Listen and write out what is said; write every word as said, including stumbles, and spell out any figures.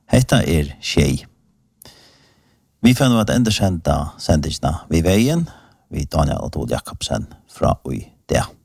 Hetta er tjej. Vi får nå at enda kjenta sendingsna vi veien, vi Daniel og Tord Jakobsen fra Ui det.